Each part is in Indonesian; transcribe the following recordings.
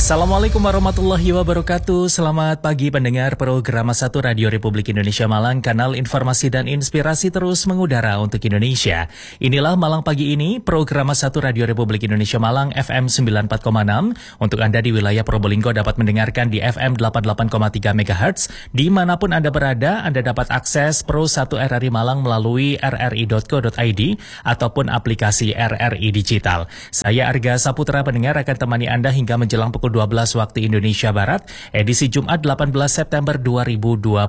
Assalamualaikum warahmatullahi wabarakatuh. Selamat pagi pendengar program 1 Radio Republik Indonesia Malang, kanal informasi dan inspirasi terus mengudara untuk Indonesia. Inilah Malang Pagi ini, program 1 Radio Republik Indonesia Malang FM 94,6. Untuk Anda di wilayah Probolinggo dapat mendengarkan di FM 88,3 MHz. Dimanapun Anda berada, Anda dapat akses Pro 1 RRI Malang melalui rri.co.id ataupun aplikasi RRI Digital. Saya Arga Saputra pendengar akan temani Anda hingga menjelang pukul 12 waktu Indonesia Barat, edisi Jumat 18 September 2026.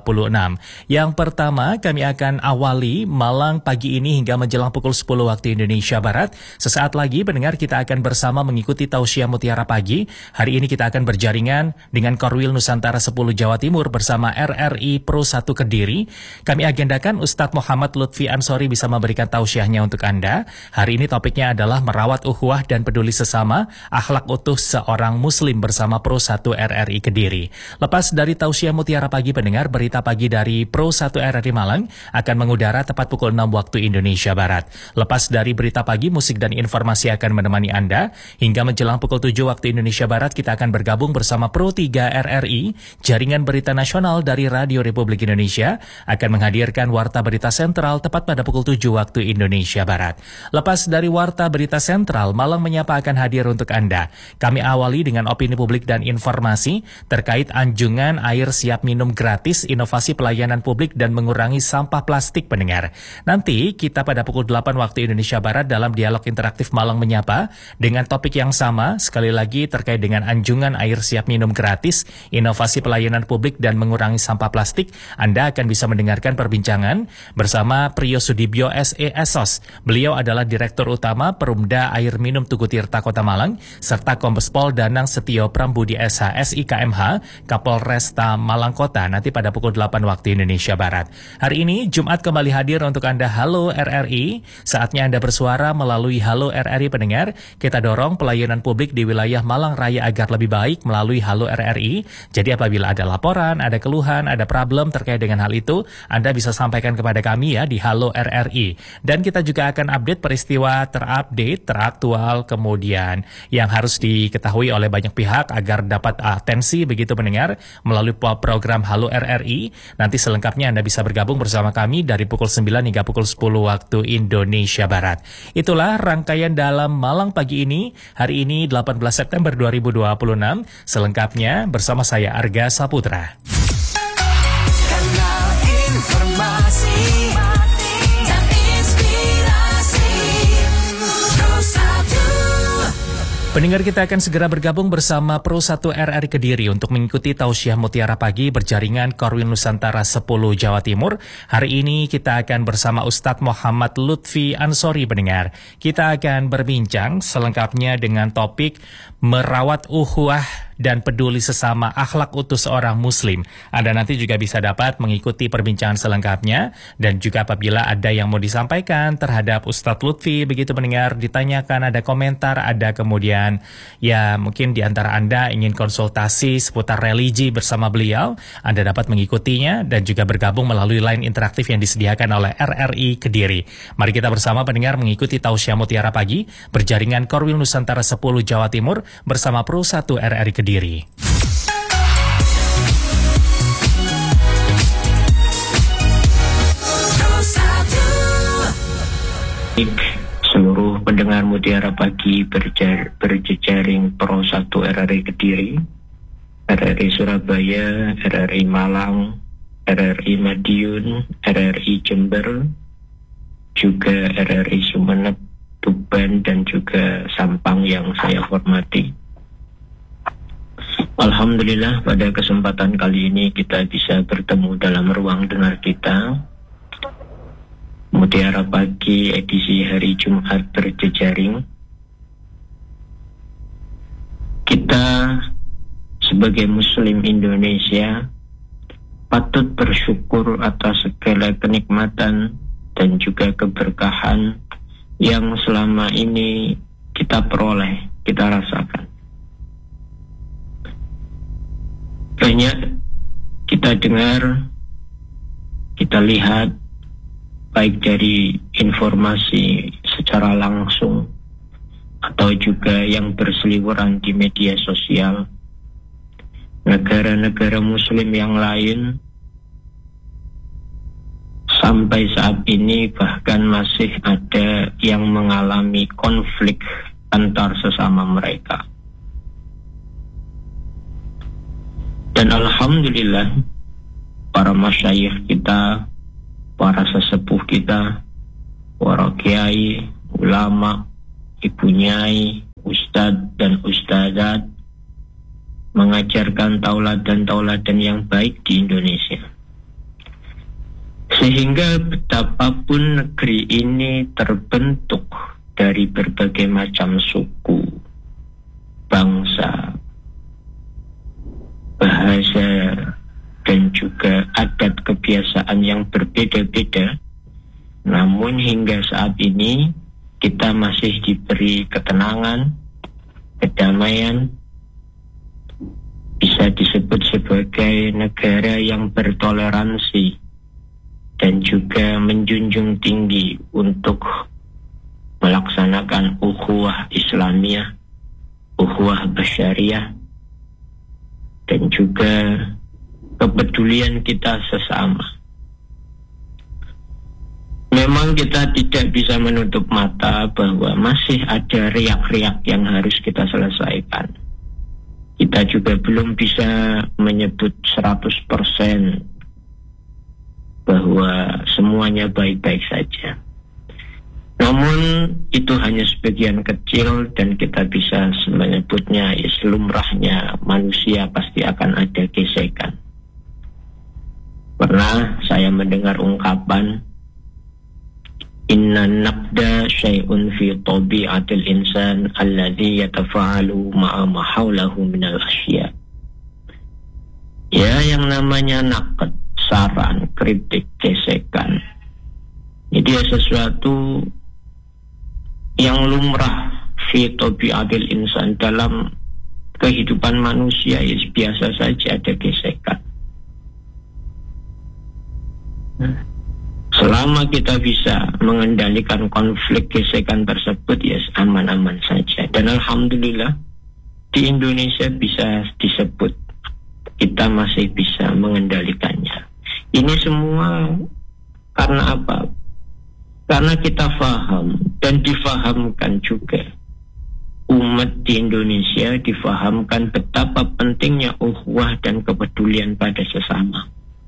Yang pertama, kami akan awali Malang Pagi ini hingga menjelang pukul 10 waktu Indonesia Barat. Sesaat lagi, pendengar, kita akan bersama mengikuti Tausiah Mutiara Pagi. Hari ini kita akan berjaringan dengan Korwil Nusantara 10 Jawa Timur bersama RRI Pro 1 Kediri. Kami agendakan Ustadz Muhammad Lutfi Ansori bisa memberikan tausiahnya untuk Anda. Hari ini topiknya adalah merawat ukhuwah dan peduli sesama, akhlak utuh seorang Muslim bersama Pro 1 RRI Kediri. Lepas dari Tausiah Mutiara Pagi, pendengar, berita pagi dari Pro 1 RRI Malang akan mengudara tepat pukul 6 waktu Indonesia Barat. Lepas dari berita pagi, musik dan informasi akan menemani Anda. Hingga menjelang pukul 7 waktu Indonesia Barat, kita akan bergabung bersama Pro 3 RRI, jaringan berita nasional dari Radio Republik Indonesia, akan menghadirkan Warta Berita Sentral tepat pada pukul 7 waktu Indonesia Barat. Lepas dari Warta Berita Sentral, Malang Menyapa akan hadir untuk Anda. Kami awali dengan opini publik dan informasi terkait anjungan air siap minum gratis, inovasi pelayanan publik dan mengurangi sampah plastik, pendengar. Nanti kita pada pukul 8 waktu Indonesia Barat dalam dialog interaktif Malang Menyapa dengan topik yang sama, sekali lagi terkait dengan anjungan air siap minum gratis, inovasi pelayanan publik dan mengurangi sampah plastik. Anda akan bisa mendengarkan perbincangan bersama Priyo Sudibyo SE Esos. Beliau adalah Direktur Utama Perumda Air Minum Tugu Tirta Kota Malang, serta Kombes Pol Danang Setio Prambudi SH SIKMH Kapolresta Malang Kota, nanti pada pukul 8 waktu Indonesia Barat. Hari ini Jumat kembali hadir untuk Anda Halo RRI. Saatnya Anda bersuara melalui Halo RRI, pendengar. Kita dorong pelayanan publik di wilayah Malang Raya agar lebih baik melalui Halo RRI. Jadi apabila ada laporan, ada keluhan, ada problem terkait dengan hal itu, Anda bisa sampaikan kepada kami ya di Halo RRI. Dan kita juga akan update peristiwa terupdate, teraktual, kemudian yang harus diketahui oleh banyak pihak agar dapat atensi begitu, pendengar, melalui program Halo RRI. Nanti selengkapnya Anda bisa bergabung bersama kami dari pukul 9 hingga pukul 10 waktu Indonesia Barat. Itulah rangkaian dalam Malang Pagi ini, hari ini 18 September 2026. Selengkapnya bersama saya Arga Saputra. Kanal informasi dan inspirasi Pro 1. Pendengar, kita akan segera bergabung bersama Pro 1 RRI Kediri untuk mengikuti Tausiah Mutiara Pagi berjaringan Korwil Nusantara 10 Jawa Timur. Hari ini kita akan bersama Ustadz Muhammad Lutfi Ansori, pendengar. Kita akan berbincang selengkapnya dengan topik merawat ukhuwah dan peduli sesama, akhlak utuh seorang Muslim. Anda nanti juga bisa dapat mengikuti perbincangan selengkapnya, dan juga apabila ada yang mau disampaikan terhadap Ustadz Lutfi, begitu pendengar, ditanyakan, ada komentar, ada kemudian ya mungkin di antara Anda ingin konsultasi seputar religi bersama beliau, Anda dapat mengikutinya dan juga bergabung melalui line interaktif yang disediakan oleh RRI Kediri. Mari kita bersama pendengar mengikuti Tausiah Mutiara Pagi berjaringan Korwil Nusantara 10 Jawa Timur bersama Pro 1 RRI Kediri. Seluruh pendengar Mutiara Pagi berjejaring Pro 1 RRI Kediri, RRI Surabaya, RRI Malang, RRI Madiun, RRI Jember, juga RRI Sumeneb, Tuban, dan juga Sampang yang saya hormati. Alhamdulillah, pada kesempatan kali ini kita bisa bertemu dalam ruang dengar kita Mutiara Pagi edisi hari Jumat berjejaring. Kita sebagai Muslim Indonesia patut bersyukur atas segala kenikmatan dan juga keberkahan yang selama ini kita peroleh, kita rasakan. Banyak kita dengar, kita lihat, baik dari informasi secara langsung atau juga yang berseliweran di media sosial, negara-negara muslim yang lain sampai saat ini bahkan masih ada yang mengalami konflik antar sesama mereka. Dan alhamdulillah para masyayikh kita, para sesepuh kita, para kiai, ulama, ibu nyai, ustadz dan ustadzat mengajarkan tauladan-tauladan yang baik di Indonesia. Sehingga betapapun negeri ini terbentuk dari berbagai macam suku, bangsa, bahasa, dan juga adat kebiasaan yang berbeda-beda, namun hingga saat ini kita masih diberi ketenangan, kedamaian, bisa disebut sebagai negara yang bertoleransi dan juga menjunjung tinggi untuk melaksanakan ukhuwah Islamiyah, ukhuwah basyariah, dan juga kepedulian kita sesama. Memang kita tidak bisa menutup mata bahwa masih ada riak-riak yang harus kita selesaikan. Kita juga belum bisa menyebut 100% bahwa semuanya baik-baik saja. Namun itu hanya sebagian kecil dan kita bisa menyebutnya lumrahnya manusia pasti akan ada gesekan. Pernah saya mendengar ungkapan inna naqda syai'un fi tabi'atil insan alladhi yatafa'alu ma'a ma hawlahu minal asya. Ya, yang namanya naqd, saran, kritik, gesekan, ini sesuatu yang lumrah fi tabi'atil insan, dalam kehidupan manusia ya biasa saja ada gesekan. Selama kita bisa mengendalikan konflik gesekan tersebut, ya aman-aman saja. Dan alhamdulillah di Indonesia bisa disebut kita masih bisa mengendalikannya. Ini semua karena apa? Karena kita faham dan difahamkan juga. Umat di Indonesia difahamkan betapa pentingnya ukhuwah dan kepedulian pada sesama.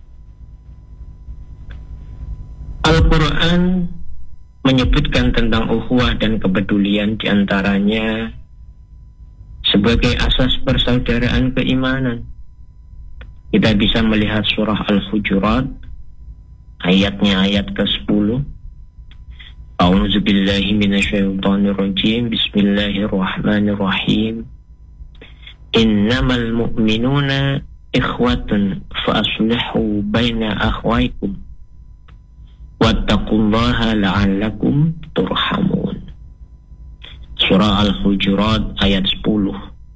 Al-Quran menyebutkan tentang ukhuwah dan kepedulian, diantaranya sebagai asas persaudaraan keimanan. Kita bisa melihat surah Al-Hujurat, ayatnya ayat ke-10. A'udzu billahi minasyaitonir rajim. Bismillahirrahmanirrahim. Innamal mu'minuna ikhwatun fa aslihu baina akhwaykum wattaqullaha la'allakum turhamun. Surah Al-Hujurat ayat 10.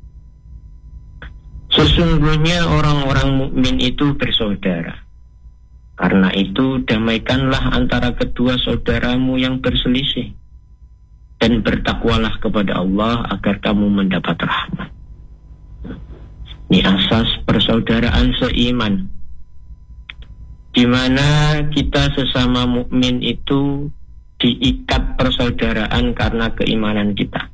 Sesungguhnya orang-orang mukmin itu bersaudara. Karena itu damaikanlah antara kedua saudaramu yang berselisih, dan bertakwalah kepada Allah agar kamu mendapat rahmat. Ini asas persaudaraan seiman, di mana kita sesama mukmin itu diikat persaudaraan karena keimanan kita.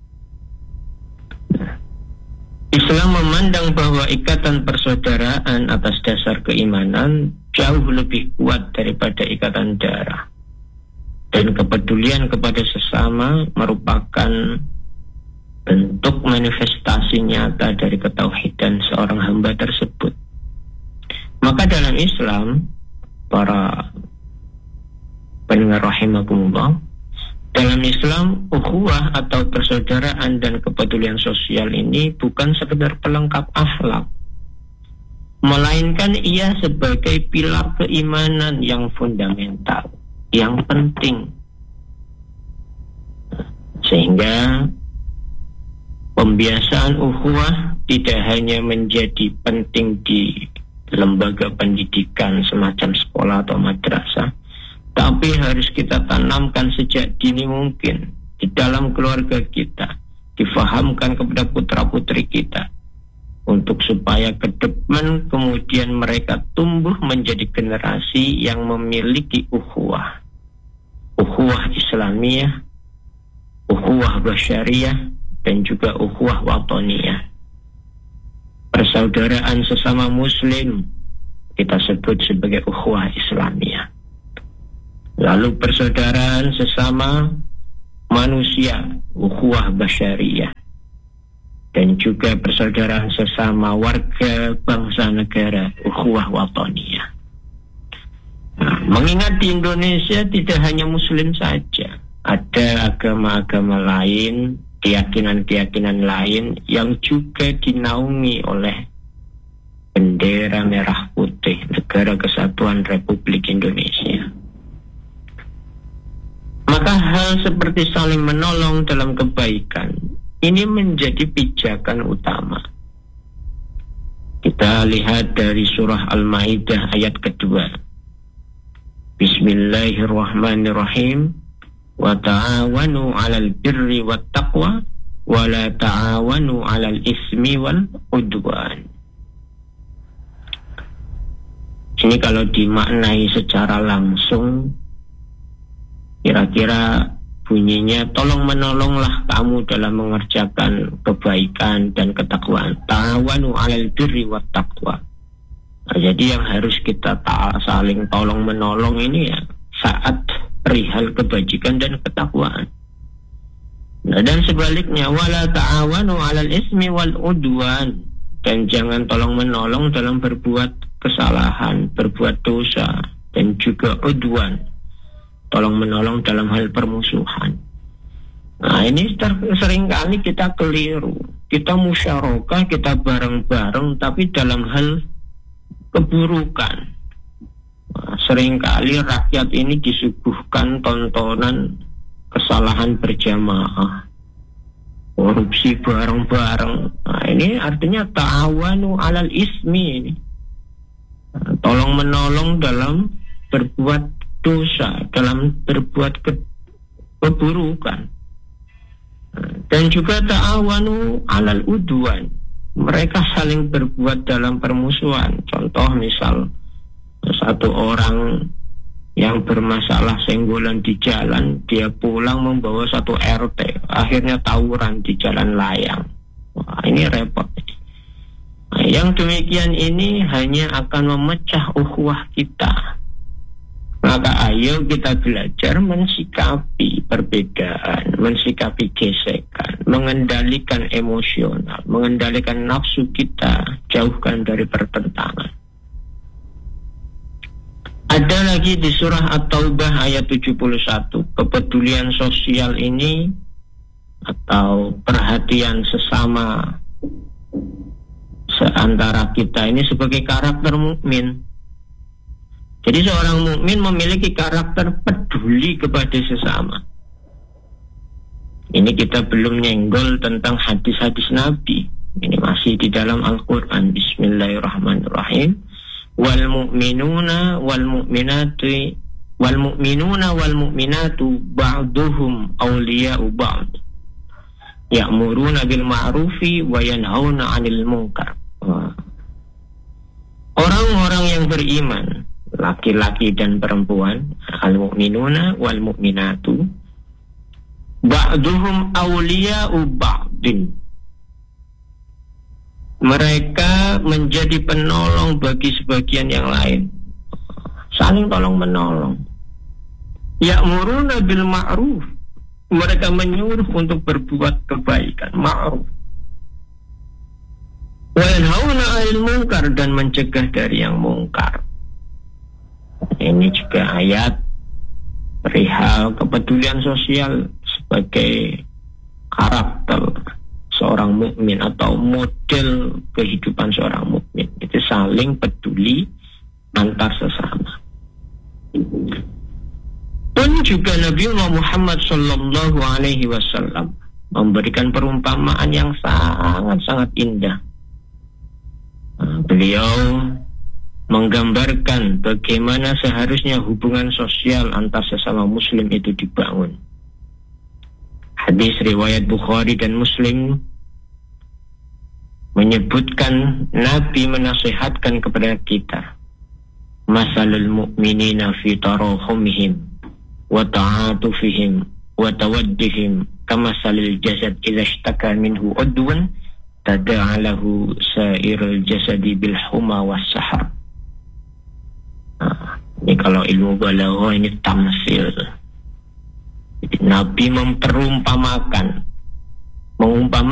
Islam memandang bahwa ikatan persaudaraan atas dasar keimanan jauh lebih kuat daripada ikatan darah. Dan kepedulian kepada sesama merupakan bentuk manifestasi nyata dari ketauhidan seorang hamba tersebut. Maka dalam Islam, para pendengar rahimakumullah, dalam Islam, ukhuwah atau persaudaraan dan kepedulian sosial ini bukan sekedar pelengkap akhlak, melainkan ia sebagai pilar keimanan yang fundamental, yang penting. Sehingga pembiasaan ukhuwah tidak hanya menjadi penting di lembaga pendidikan semacam sekolah atau madrasah, tapi harus kita tanamkan sejak dini mungkin di dalam keluarga kita, difahamkan kepada putra-putri kita, untuk supaya supaya ke depan kemudian mereka tumbuh menjadi generasi yang memiliki ukhuwah Islamiyah, ukhuwah basyariyah, dan juga ukhuwah wataniyah. Persaudaraan sesama muslim kita sebut sebagai ukhuwah Islamiyah. Lalu persaudaraan sesama manusia, ukhuwah basyariyah, dan juga persaudaraan sesama warga bangsa negara, ukhuwah wataniyah. Nah, mengingat di Indonesia tidak hanya muslim saja, ada agama-agama lain, keyakinan-keyakinan lain yang juga dinaungi oleh bendera merah putih Negara Kesatuan Republik Indonesia. Maka hal seperti saling menolong dalam kebaikan ini menjadi pijakan utama. Kita lihat dari surah Al-Maidah ayat kedua. Bismillahirrahmanirrahim. Wa ta'awanu 'alal birri wat taqwa wa la ta'awanu 'alal ismi wal udwan. Ini kalau dimaknai secara langsung kira-kira bunyinya, tolong menolonglah kamu dalam mengerjakan kebaikan dan ketakwaan. Ta'awanu 'alal birri wat taqwa. Nah, jadi yang harus kita saling tolong menolong ini ya saat perihal kebajikan dan ketakwaan. Nah, dan sebaliknya, wala ta'awanu 'alal ismi wal udwan, dan jangan tolong menolong dalam berbuat kesalahan, berbuat dosa, dan juga udwan, tolong menolong dalam hal permusuhan. Nah, ini seringkali kita keliru. Kita musyarakah, kita bareng-bareng, tapi dalam hal keburukan. Nah, seringkali rakyat ini disuguhkan tontonan kesalahan berjamaah, korupsi bareng-bareng. Nah, ini artinya ta'awanu 'alal ismi ini. Nah, tolong menolong dalam berbuat dosa, dalam berbuat keburukan. Dan juga ta'awanu 'alal udwan. Mereka saling berbuat dalam permusuhan. Contoh misal satu orang yang bermasalah senggolan di jalan, dia pulang membawa satu RT, akhirnya tawuran di jalan layang. Wah, ini repot. Nah, yang demikian ini hanya akan memecah ukhuwah kita. Maka ayo kita belajar mensikapi perbedaan, mensikapi gesekan, mengendalikan emosional, mengendalikan nafsu kita, jauhkan dari pertentangan. Ada lagi di surah At-Taubah ayat 71, kepedulian sosial ini atau perhatian sesama seantara kita ini sebagai karakter mukmin. Jadi seorang mukmin memiliki karakter peduli kepada sesama. Ini kita belum nyenggol tentang hadis-hadis Nabi. Ini masih di dalam Al-Quran. Bismillahirrahmanirrahim. Wal mu'minuna wal mu'minatu ba'duhum awliya'u ba'd. Ya'muruna bil ma'rufi wa yanhauna 'anil munkar. Orang-orang yang beriman, laki-laki dan perempuan, al-mu'minuna wal mu'minatu ba'duhum awliya'u ba'din. Mereka menjadi penolong bagi sebagian yang lain, saling tolong menolong. Ya'muruna bil ma'ruf, mereka menyuruh untuk berbuat kebaikan, ma'ruf. Wa yanhauna 'anil munkar, dan mencegah dari yang mungkar. Ini juga ayat perihal kepedulian sosial sebagai karakter seorang mukmin atau model kehidupan seorang mukmin. Itu saling peduli antar sesama. Pun juga Nabi Muhammad sallallahu alaihi wasallam memberikan perumpamaan yang sangat-sangat indah. Beliau menggambarkan bagaimana seharusnya hubungan sosial antar sesama muslim itu dibangun. Hadis riwayat Bukhari dan Muslim menyebutkan, Nabi menasihatkan kepada kita, masalul mu'minina fi tarahumihim wa ta'atufihim wa tawaddihim kamasalil jasad idza ishtaka minhu udwan tada'a lahu sa'irul jasadi bil huma was sahar. Ini kalau ilmu balaghah ini tamsil. Jadi, Nabi memperumpamakan